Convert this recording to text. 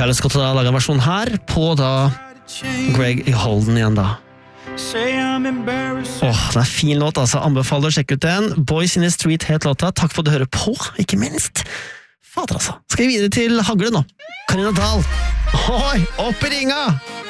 Travis Scott har laget en versjon her på da Greg Holden igjen da. Det fin låt, altså. Anbefaler å sjekke ut den. Boys in the Street het låta. Takk for at du hører på, ikke minst. Fader altså. Skal vi videre til Hagle nå? Karina Dahl. Oi, opp i ringa!